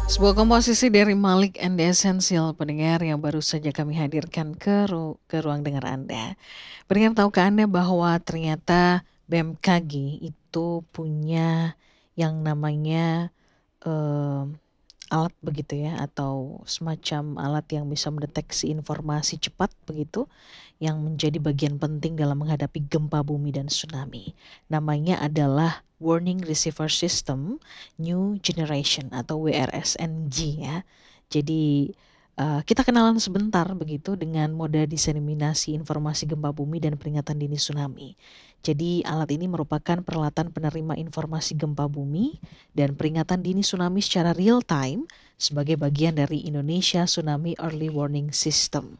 Sebuah komposisi dari Malik and the Essential pendengar yang baru saja kami hadirkan ke ruang dengar Anda. Pendengar, tahukah Anda bahwa ternyata BMKG itu punya yang namanya em, alat begitu ya, atau semacam alat yang bisa mendeteksi informasi cepat begitu, yang menjadi bagian penting dalam menghadapi gempa bumi dan tsunami. Namanya adalah Warning Receiver System New Generation atau WRSNG ya. Jadi kita kenalan sebentar begitu dengan moda diseminasi informasi gempa bumi dan peringatan dini tsunami. Jadi alat ini merupakan peralatan penerima informasi gempa bumi dan peringatan dini tsunami secara real time sebagai bagian dari Indonesia Tsunami Early Warning System.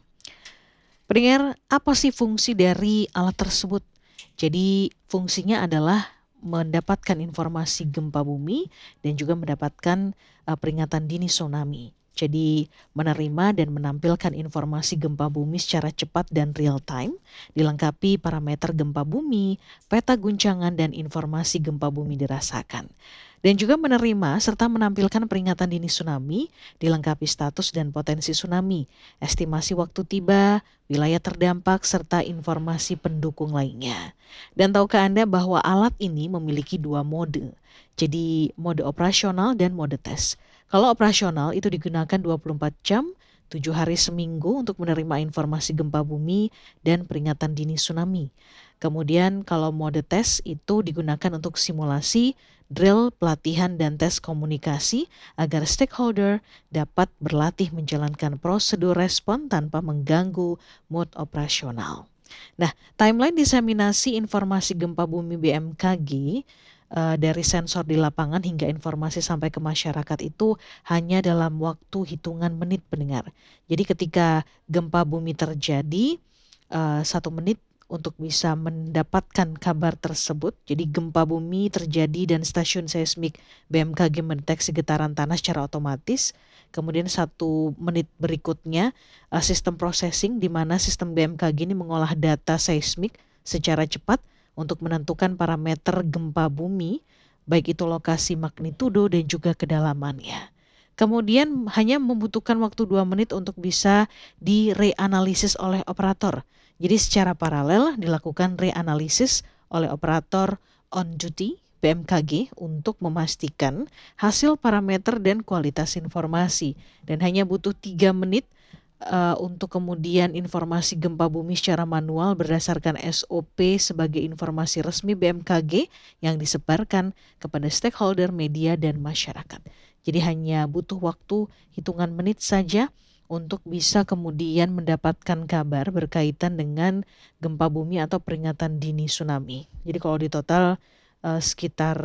Pendengar, apa sih fungsi dari alat tersebut? Jadi fungsinya adalah mendapatkan informasi gempa bumi dan juga mendapatkan peringatan dini tsunami. Jadi menerima dan menampilkan informasi gempa bumi secara cepat dan real time, dilengkapi parameter gempa bumi, peta guncangan dan informasi gempa bumi dirasakan. Dan juga menerima serta menampilkan peringatan dini tsunami, dilengkapi status dan potensi tsunami, estimasi waktu tiba, wilayah terdampak, serta informasi pendukung lainnya. Dan tahukah Anda bahwa alat ini memiliki dua mode? Jadi mode operasional dan mode tes. Kalau operasional itu digunakan 24 jam, 7 hari seminggu untuk menerima informasi gempa bumi dan peringatan dini tsunami. Kemudian kalau mode tes itu digunakan untuk simulasi, drill, pelatihan, dan tes komunikasi agar stakeholder dapat berlatih menjalankan prosedur respon tanpa mengganggu mode operasional. Nah, timeline diseminasi informasi gempa bumi BMKG dari sensor di lapangan hingga informasi sampai ke masyarakat itu hanya dalam waktu hitungan menit, pendengar. Jadi ketika gempa bumi terjadi, 1 menit untuk bisa mendapatkan kabar tersebut. Jadi gempa bumi terjadi dan stasiun seismik BMKG mendeteksi getaran tanah secara otomatis. Kemudian 1 menit berikutnya sistem processing, di mana sistem BMKG ini mengolah data seismik secara cepat untuk menentukan parameter gempa bumi, baik itu lokasi magnitudo dan juga kedalamannya. Kemudian hanya membutuhkan waktu 2 menit untuk bisa direanalisis oleh operator. Jadi secara paralel dilakukan reanalisis oleh operator on duty BMKG untuk memastikan hasil parameter dan kualitas informasi. Dan hanya butuh 3 menit untuk kemudian informasi gempa bumi secara manual berdasarkan SOP sebagai informasi resmi BMKG yang disebarkan kepada stakeholder, media, dan masyarakat. Jadi hanya butuh waktu hitungan menit saja untuk bisa kemudian mendapatkan kabar berkaitan dengan gempa bumi atau peringatan dini tsunami. Jadi kalau di total sekitar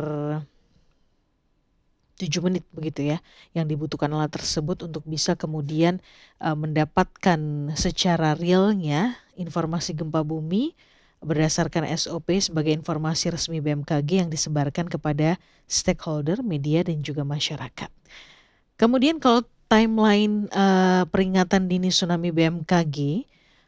7 menit begitu ya yang dibutuhkan alat tersebut untuk bisa kemudian mendapatkan secara realnya informasi gempa bumi berdasarkan SOP sebagai informasi resmi BMKG yang disebarkan kepada stakeholder, media, dan juga masyarakat. Kemudian kalau timeline peringatan dini tsunami BMKG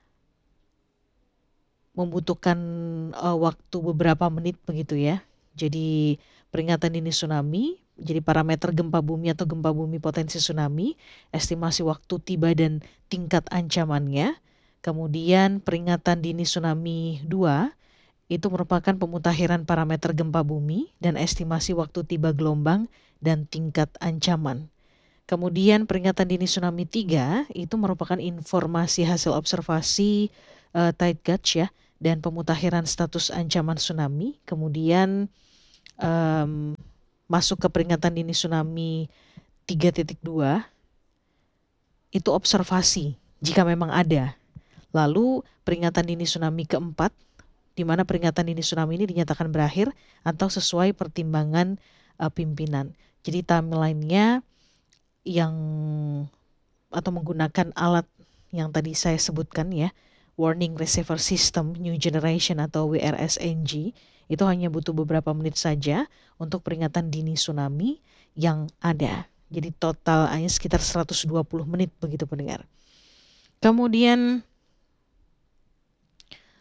membutuhkan waktu beberapa menit begitu ya. Jadi peringatan dini tsunami, jadi parameter gempa bumi atau gempa bumi potensi tsunami, estimasi waktu tiba dan tingkat ancamannya. Kemudian peringatan dini tsunami 2 itu merupakan pemutakhiran parameter gempa bumi dan estimasi waktu tiba gelombang dan tingkat ancaman. Kemudian peringatan dini tsunami 3 itu merupakan informasi hasil observasi tide gauge ya dan pemutakhiran status ancaman tsunami. Kemudian em, masuk ke peringatan dini tsunami 3.2 itu observasi jika memang ada. Lalu peringatan dini tsunami keempat, di mana peringatan dini tsunami ini dinyatakan berakhir atau sesuai pertimbangan pimpinan. Jadi timelinenya yang atau menggunakan alat yang tadi saya sebutkan ya, Warning Receiver System New Generation atau WRSNG, itu hanya butuh beberapa menit saja untuk peringatan dini tsunami yang ada. Jadi total hanya sekitar 120 menit begitu pendengar. Kemudian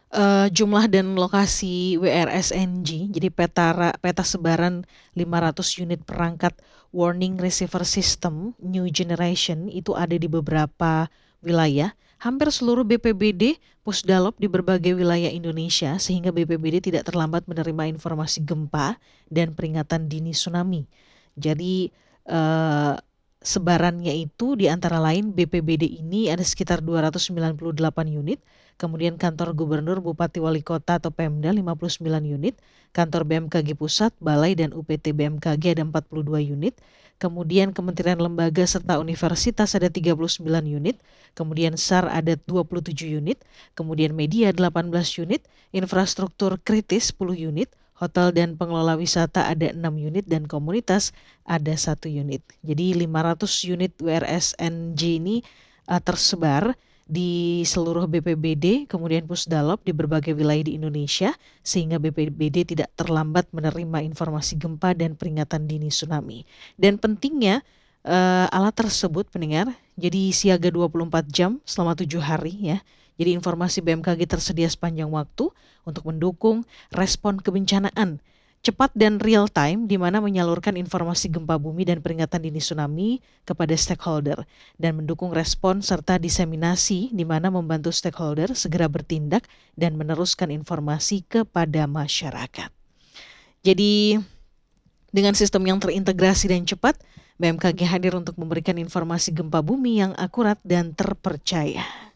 Jumlah dan lokasi WRSNG, jadi peta sebaran 500 unit perangkat Warning Receiver System New Generation itu ada di beberapa wilayah, hampir seluruh BPBD Pusdalop di berbagai wilayah Indonesia, sehingga BPBD tidak terlambat menerima informasi gempa dan peringatan dini tsunami. Jadi sebarannya itu di antara lain BPBD ini ada sekitar 298 unit, kemudian kantor gubernur, bupati, wali kota atau Pemda 59 unit, kantor BMKG pusat, balai dan UPT BMKG ada 42 unit, kemudian kementerian lembaga serta universitas ada 39 unit, kemudian SAR ada 27 unit, kemudian media 18 unit, infrastruktur kritis 10 unit, hotel dan pengelola wisata ada 6 unit dan komunitas ada 1 unit. Jadi 500 unit WRSNJ ini tersebar di seluruh BPBD, kemudian Pusdalop di berbagai wilayah di Indonesia, sehingga BPBD tidak terlambat menerima informasi gempa dan peringatan dini tsunami. Dan pentingnya alat tersebut pendengar, jadi siaga 24 jam selama 7 hari ya. Jadi informasi BMKG tersedia sepanjang waktu untuk mendukung respon kebencanaan cepat dan real time, di mana menyalurkan informasi gempa bumi dan peringatan dini tsunami kepada stakeholder dan mendukung respon serta diseminasi, di mana membantu stakeholder segera bertindak dan meneruskan informasi kepada masyarakat. Jadi dengan sistem yang terintegrasi dan cepat, BMKG hadir untuk memberikan informasi gempa bumi yang akurat dan terpercaya.